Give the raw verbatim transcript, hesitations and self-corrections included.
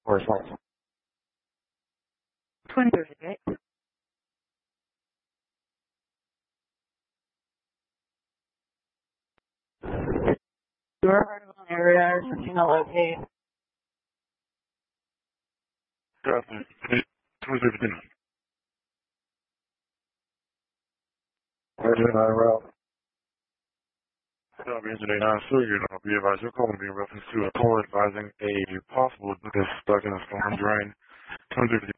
Or something. twenty thirty-eight. Your Hartwell area or something to locate. Definitely. twenty-three fifty-nine. Virgin I route. That'll be today nine so you know, be advised your call will be in reference to a call advising a possible because stuck in a storm drain. twenty-three fifty-nine.